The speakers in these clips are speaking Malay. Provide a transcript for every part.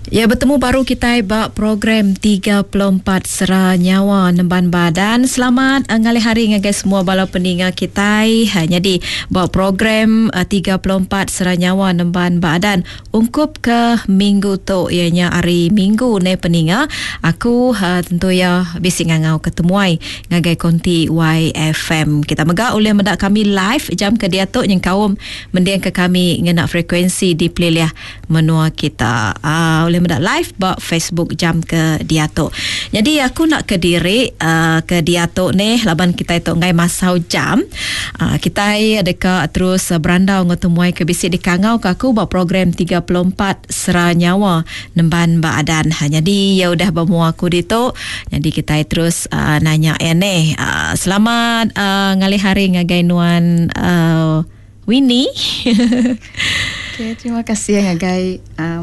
Ya, bertemu baru kita bak program 34 Sera Nyawa Nemban Badan. Selamat ngalih hari ngagai semua bala peninga kita. Jadi bak program 34 Sera Nyawa Nemban Badan ungkup ke minggu tu ianya hari Minggu ne peninga. Aku tentu ya bisi ngangau ketemuai ngagai konti YFM. Kita megak oleh mendak kami live jam ke dia tu yang kaum mendiang ke kami ngenak frekuensi di piliah menua kita. Boleh mendak live bak Facebook jam ke dia tu. Jadi aku nak ke diri ke dia tu ni laban kita itu ngai masau jam. Kita adeka terus berandau ngotemuai ke bisi di kangau ke aku bak program 34 Sera Nyawa Nemban Badan. Jadi ya udah bermu aku di tu. Jadi kita terus nanya ni selamat ngalih hari ngagai nuan Winnie. Okay, terima kasih ngagai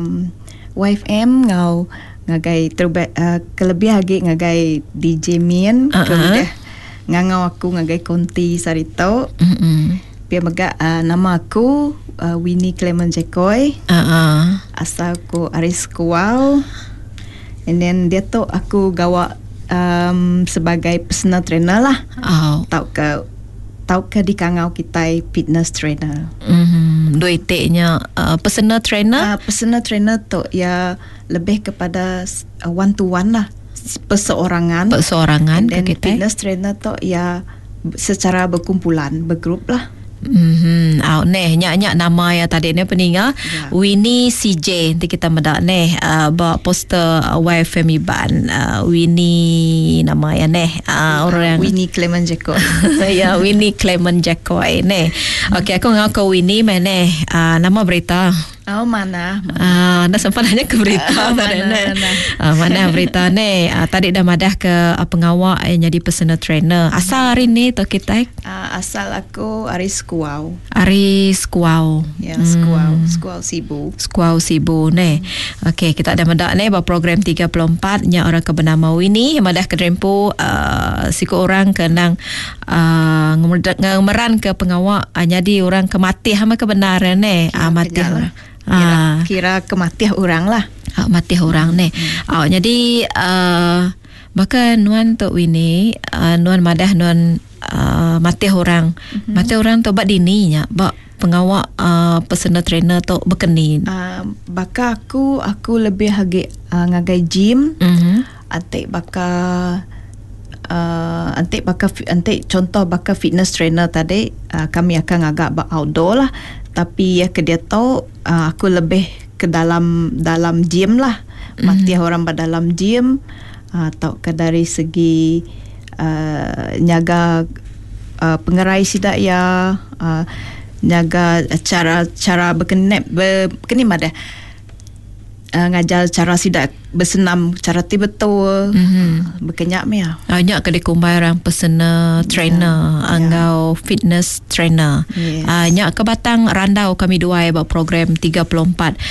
YFM ngau ngagai terbaik kelebih lagi ngagai DJ Min kemudian ngangau aku ngagai konti sarito. Biar megak nama aku Winnie Clement Jekoy. Asal aku Aris Kuau. And then dia tu aku gawa sebagai personal trainer lah. Tahu ke di kangau kita fitness trainer. Dua itiknya personal trainer. Personal trainer tu ya lebih kepada one to one lah, perseorangan. Perseorangan. Dan fitness trainer tu ya secara berkumpulan, bergrup lah. Nyak nama ya tadi ni peninga Winnie CJ. Nanti kita medak ni bawa poster YFM Iban. Winnie nama ya ni orang Winnie Clement Jekoy. Ya, Winnie Clement Jekoy ni. Okey, aku ngaku Winnie mana nama berita. Mana? Dah sempat nanya ke berita. Mana berita ni? Tadi dah madah ke pengawal yang jadi personal trainer. Asal hari ni tu kita? Asal aku Aris Kuau. Aris Kuau. Ya, Skuau Sibu. Skuau Sibu ni. Okey, kita ada madah ni program 34 nya orang ke bernama Winnie madah ke drempu siku orang kenang ngemeran ke pengawal jadi orang kemati hama kebenaran ni. Mati orang. Kira kematian orang lah. Mati orang ni. Jadi maka nuan tu Winnie nuan madah nuan mati orang. Mati orang tu bak dininya bak pengawal personal trainer tu berkenin. Baka aku lebih ngagai gym. Antik contoh baka fitness trainer tadi kami akan agak bak outdoor lah. Tapi ya ke dia tahu aku lebih ke dalam gym lah. Mati orang pada dalam gym atau ke dari segi nyaga pengerai sidak ya nyaga cara berkenip ada ngajar cara sidak bersenam cara betul berkenyak mea. Banyak ke dikumbai orang personal trainer, angau fitness trainer. Nyak ke batang randau kami dua buat program 34